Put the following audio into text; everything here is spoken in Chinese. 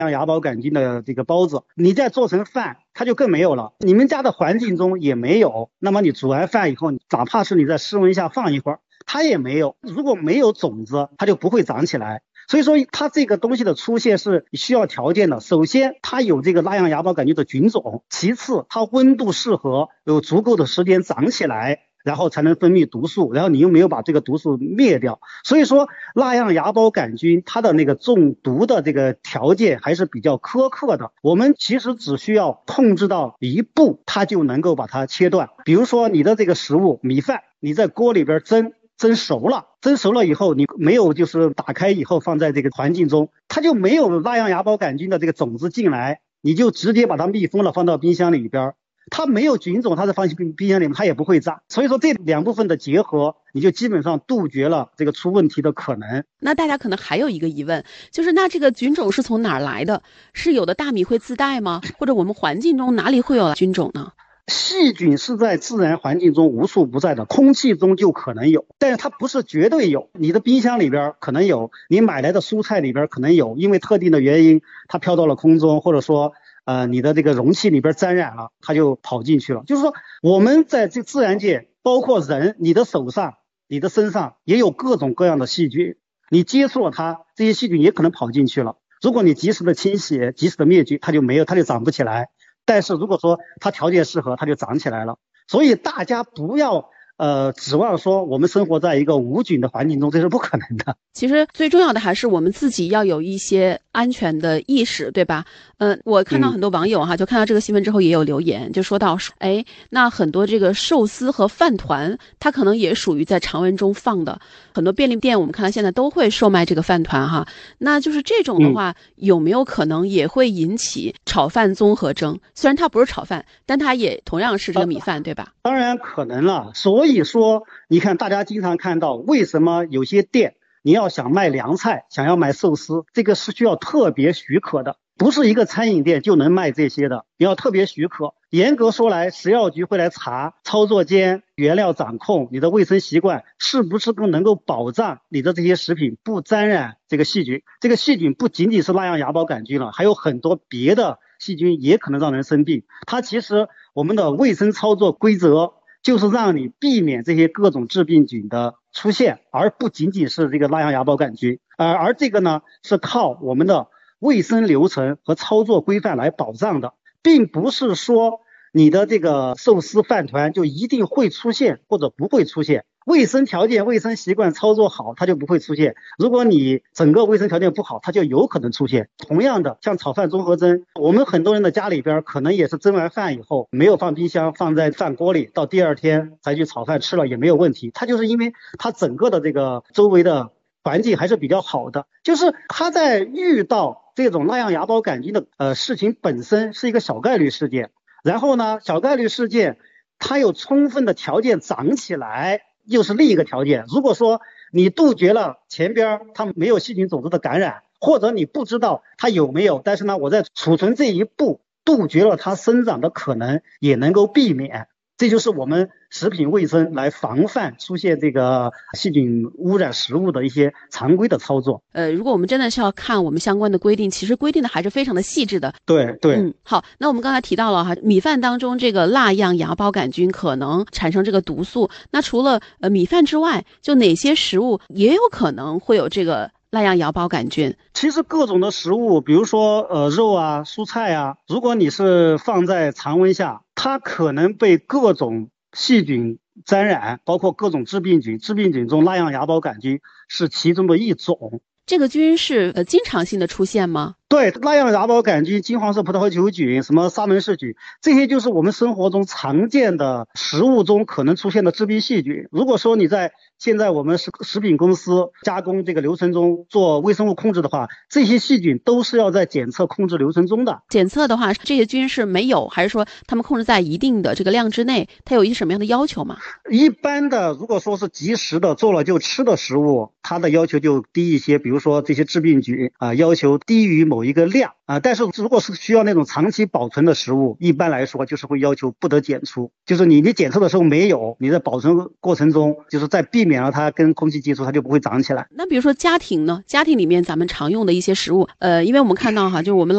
像芽孢杆菌的这个孢子，你再做成饭，它就更没有了。你们家的环境中也没有，那么你煮完饭以后，哪怕是你在室温下放一会儿，它也没有。如果没有种子，它就不会长起来。所以说它这个东西的出现是需要条件的。首先它有这个蜡样芽孢杆菌的菌种，其次它温度适合，有足够的时间长起来，然后才能分泌毒素，然后你又没有把这个毒素灭掉。所以说蜡样芽孢杆菌它的那个中毒的这个条件还是比较苛刻的，我们其实只需要控制到一步，它就能够把它切断。比如说你的这个食物米饭，你在锅里边蒸熟了以后，你没有就是打开以后放在这个环境中，它就没有蜡样芽孢杆菌的这个种子进来，你就直接把它密封了放到冰箱里边，它没有菌种，它是放冰箱里面它也不会长。所以说这两部分的结合，你就基本上杜绝了这个出问题的可能。 那大家可能还有一个疑问，就是那这个菌种是从哪儿来的？是有的大米会自带吗？或者我们环境中哪里会有菌种呢？ 细菌是在自然环境中无处不在的，空气中就可能有，但是它不是绝对有。你的冰箱里边可能有，你买来的蔬菜里边可能有，因为特定的原因它飘到了空中，或者说你的这个容器里边沾染了，它就跑进去了。就是说我们在这自然界，包括人，你的手上你的身上也有各种各样的细菌，你接触了它，这些细菌也可能跑进去了。如果你及时的清洗，及时的灭菌，它就没有，它就长不起来。但是如果说它条件适合，它就长起来了。所以大家不要指望说我们生活在一个无菌的环境中，这是不可能的。 其实最重要的还是我们自己要有一些安全的意识，对吧？我看到很多网友就看到这个新闻之后也有留言，就说到那很多这个寿司和饭团它可能也属于在常温中放的，很多便利店我们看到现在都会售卖这个饭团那就是这种的话，有没有可能也会引起炒饭综合征？虽然它不是炒饭，但它也同样是这个米饭，对吧？ 当然可能了。所以说你看大家经常看到为什么有些店你要想卖凉菜，想要卖寿司，这个是需要特别许可的，不是一个餐饮店就能卖这些的，你要特别许可。严格说来，食药局会来查操作间、原料掌控、你的卫生习惯是不是更能够保障你的这些食品不沾染这个细菌。这个细菌不仅仅是蜡样芽孢杆菌了，还有很多别的细菌也可能让人生病。它其实我们的卫生操作规则就是让你避免这些各种致病菌的出现，而不仅仅是这个蜡样芽孢杆菌。而这个呢，是靠我们的卫生流程和操作规范来保障的，并不是说你的这个寿司饭团就一定会出现或者不会出现。卫生条件、卫生习惯操作好，它就不会出现。如果你整个卫生条件不好，它就有可能出现。同样的，像炒饭综合征，我们很多人的家里边可能也是蒸完饭以后没有放冰箱，放在饭锅里，到第二天才去炒饭吃了也没有问题。它就是因为它整个的这个周围的环境还是比较好的，就是它在遇到这种蜡样芽孢杆菌的事情本身是一个小概率事件，然后呢，小概率事件它有充分的条件长起来，又是另一个条件。如果说你杜绝了前边它没有细菌种子的感染，或者你不知道它有没有，但是呢我在储存这一步杜绝了它生长的可能，也能够避免。这就是我们食品卫生来防范出现这个细菌污染食物的一些常规的操作。 如果我们真的是要看我们相关的规定，其实规定的还是非常的细致的。 对。 好，那我们刚才提到了米饭当中这个蜡样芽孢杆菌可能产生这个毒素。那除了米饭之外，就哪些食物也有可能会有这个蜡样芽孢杆菌？ 其实各种的食物，比如说肉啊、蔬菜啊，如果你是放在常温下，它可能被各种细菌沾染，包括各种致病菌。致病菌中蜡样芽孢杆菌是其中的一种。 这个菌是经常性的出现吗？ 对，蜡样芽孢杆菌、金黄色葡萄球菌、什么沙门氏菌，这些就是我们生活中常见的食物中可能出现的致病细菌。如果说你在现在我们食品公司加工这个流程中做微生物控制的话，这些细菌都是要在检测控制流程中的。 检测的话，这些菌是没有，还是说他们控制在一定的这个量之内？它有一些什么样的要求吗？ 一般的，如果说是即食的做了就吃的食物，它的要求就低一些。比如说这些致病菌要求低于某一个量但是如果是需要那种长期保存的食物，一般来说就是会要求不得检出，就是你检测的时候没有，你在保存过程中就是在避免了它跟空气接触，它就不会长起来。 那比如说家庭呢？家庭里面咱们常用的一些食物，因为我们看到就是我们